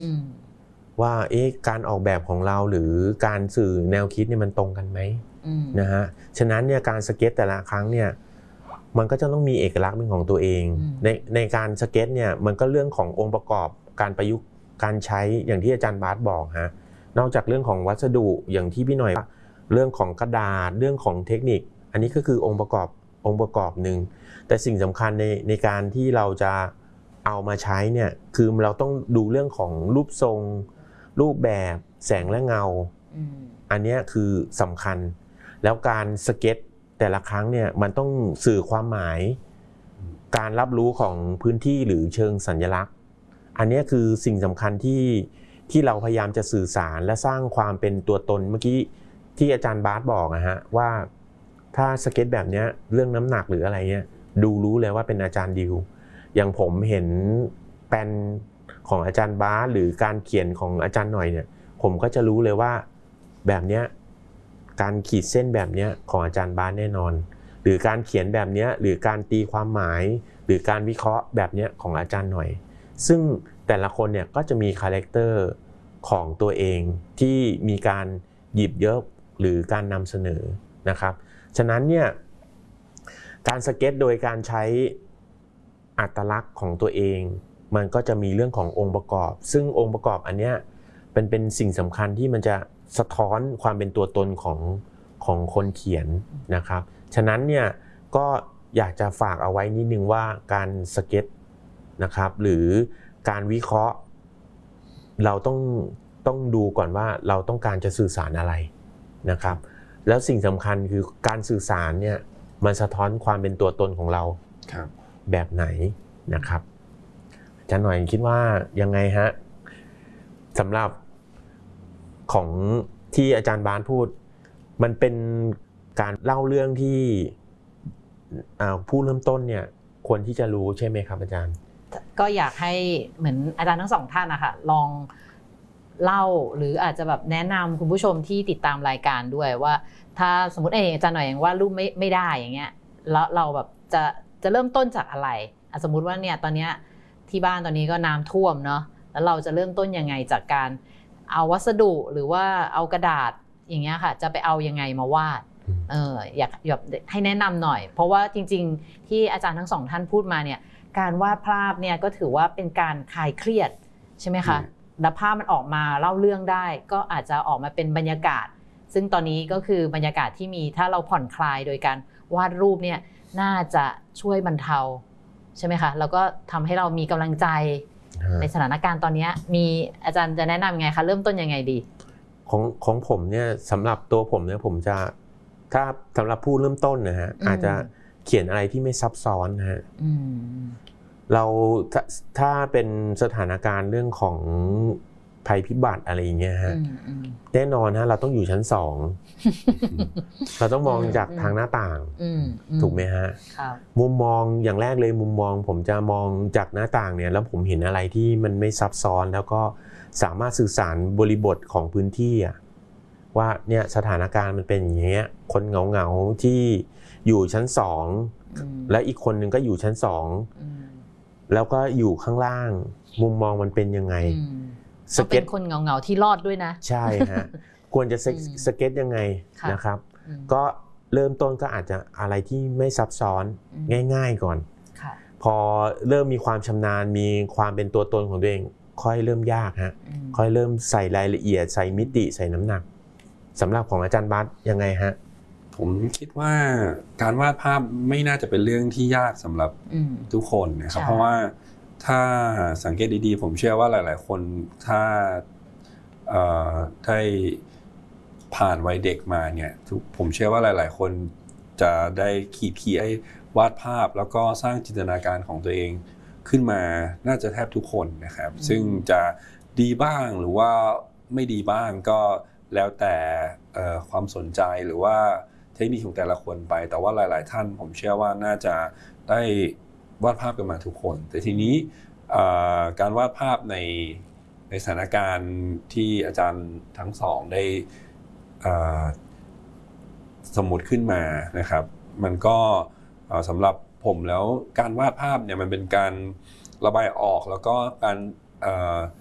ว่าการออกแบบของเราหรือการสื่อแนวคิดเนี่ยมันตรงกันไหมนะฮะฉะนั้นเนี่ยการสเก็ตแต่ละครั้งเนี่ยมันก็จะต้องมีเอกลักษณ์เป็นของตัวเองในการสเก็ตเนี่ยมันก็เรื่องขององค์ประกอบการประยุกต์การใช้อย่างที่อาจารย์บาสบอกฮะนอกจากเรื่องของวัสดุอย่างที่พี่หน่อยเรื่องของกระดาษเรื่องของเทคนิคอันนี้ก็คือองค์ประกอบหนึ่งแต่สิ่งสำคัญในการที่เราจะเอามาใช้เนี่ยคือเราต้องดูเรื่องของรูปทรงรูปแบบแสงและเงาอันนี้คือสำคัญแล้วการสเก็ตแต่ละครั้งเนี่ยมันต้องสื่อความหมายการรับรู้ของพื้นที่หรือเชิงสัญลักษณ์อันนี้คือสิ่งสำคัญที่เราพยายามจะสื่อสารและสร้างความเป็นตัวตนเมื่อกี้ที่อาจารย์บาสบอกนะฮะว่าถ้าสเก็ตแบบนี้เรื่องน้ำหนักหรืออะไรเนี่ยดูรู้เลยว่าเป็นอาจารย์ดิวอย่างผมเห็นแปลนของอาจารย์บาสหรือการเขียนของอาจารย์หน่อยเนี่ยผมก็จะรู้เลยว่าแบบเนี้ยการขีดเส้นแบบเนี้ยของอาจารย์บาสแน่นอนหรือการเขียนแบบเนี้ยหรือการตีความหมายหรือการวิเคราะห์แบบเนี้ยของอาจารย์หน่อยซึ่งแต่ละคนเนี่ยก็จะมีคาแรคเตอร์ของตัวเองที่มีการหยิบยกหรือการนำเสนอนะครับฉะนั้นเนี่ยการสเก็ตโดยการใช้อัตลักษณ์ของตัวเองมันก็จะมีเรื่องขององค์ประกอบซึ่งองค์ประกอบอันเนี้ยเป็นสิ่งสำคัญที่มันจะสะท้อนความเป็นตัวตนของคนเขียนนะครับฉะนั้นเนี่ยก็อยากจะฝากเอาไว้นิดนึงว่าการสเก็ตนะครับหรือการวิเคราะห์เราต้องดูก่อนว่าเราต้องการจะสื่อสารอะไรนะครับแล้วสิ่งสำคัญคือการสื่อสารเนี่ยมันสะท้อนความเป็นตัวตนของเราแบบไหนนะครับอาจารย์หน่อยคิดว่ายังไงฮะสำหรับของที่อาจารย์บาสพูดมันเป็นการเล่าเรื่องที่ผู้เริ่มต้นเนี่ยควรที่จะรู้ใช่ไหมครับอาจารย์ก็อยากให้เหมือนอาจารย์ทั้งสองท่านนะคะลองเล่าหรืออาจจะแบบแนะนำคุณผู้ชมที่ติดตามรายการด้วยว่าถ้าสมมติอาจารย์หน่อยอย่างว่ารูปไม่ได้อย่างเงี้ยแล้วเราแบบจะเริ่มต้นจากอะไรสมมุติว่าเนี่ยตอนนี้ที่บ้านตอนนี้ก็น้ำท่วมเนาะแล้วเราจะเริ่มต้นยังไงจากการเอาวัสดุหรือว่าเอากระดาษอย่างเงี้ยค่ะจะไปเอายังไงมาวาดอยากให้แนะนำหน่อยเพราะว่าจริงๆที่อาจารย์ทั้งสองท่านพูดมาเนี่ยการวาดภาพเนี่ยก็ถือว่าเป็นการคลายเครียดใช่ไหมคะแล้วภาพมันออกมาเล่าเรื่องได้ก็อาจจะออกมาเป็นบรรยากาศซึ่งตอนนี้ก็คือบรรยากาศที่มีถ้าเราผ่อนคลายโดยการวาดรูปเนี่ยน่าจะช่วยบรรเทาใช่ไหมคะแล้วก็ทำให้เรามีกำลังใจในสถานการณ์ตอนนี้มีอาจารย์จะแนะนำไงคะเริ่มต้นยังไงดีของผมเนี่ยสำหรับตัวผมเนี่ยผมจะถ้าสำหรับผู้เริ่มต้นนะฮะอาจจะเขียนอะไรที่ไม่ซับซ้อนนะฮะเราถ้าเป็นสถานการณ์เรื่องของภัยพิบัติอะไรอย่างเงี้ยฮะแน่นอนฮะเราต้องอยู่ชั้น2เราต้องมองจากทางหน้าต่างถูกไหมฮะมุมมองอย่างแรกเลยมุมมองผมจะมองจากหน้าต่างเนี่ยแล้วผมเห็นอะไรที่มันไม่ซับซ้อนแล้วก็สามารถสื่อสารบริบทของพื้นที่ว่าเนี่ยสถานการณ์มันเป็นอย่างเงี้ยคนเหงาที่อยู่ชั้น2และอีกคนนึงก็อยู่ชั้น2แล้วก็อยู่ข้างล่างมุมมองมันเป็นยังไงก็เป็นคนเหงาที่รอดด้วยนะใช่ฮะควรจะสเก็ตยังไงนะครับก็เริ่มต้นก็อาจจะอะไรที่ไม่ซับซ้อนง่ายๆก่อนพอเริ่มมีความชำนาญมีความเป็นตัวตนของตัวเองค่อยเริ่มยากฮะค่อยเริ่มใส่รายละเอียดใส่มิติใส่น้ำหนักสำหรับของอาจารย์บัสยังไงฮะผมคิดว่าการวาดภาพไม่น่าจะเป็นเรื่องที่ยากสำหรับทุกคนนะครับเพราะว่าถ้าสังเกตดีๆผมเชื่อว่าหลายๆคนถ้าได้ผ่านวัยเด็กมาเนี่ยผมเชื่อว่าหลายๆคนจะได้ขีดวาดภาพแล้วก็สร้างจินตนาการของตัวเองขึ้นมาน่าจะแทบทุกคนนะครับซึ่งจะดีบ้างหรือว่าไม่ดีบ้างก็แล้วแต่ความสนใจหรือว่าเทคนิคของแต่ละคนไปแต่ว่าหลายๆท่านผมเชื่อว่าน่าจะได้วาดภาพกันมาทุกคนแต่ทีนี้การวาดภาพในสถานการณ์ที่อาจารย์ทั้งสองได้สมมุติขึ้นมานะครับมันก็สำหรับผมแล้วการวาดภาพเนี่ยมันเป็นการระบายออกแล้วก็การ